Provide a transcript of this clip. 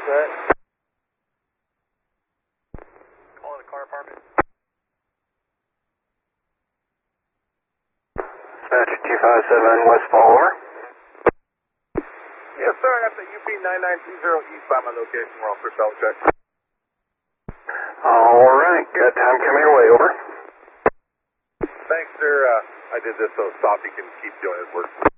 set. Calling the car department. Dispatch 257 Westfall, over. Yes, sir. I got the UP 9920 east by my location. We're on for cell check. All right, got time coming your way, over. Thanks, sir. I did this so Sophie can keep doing his work.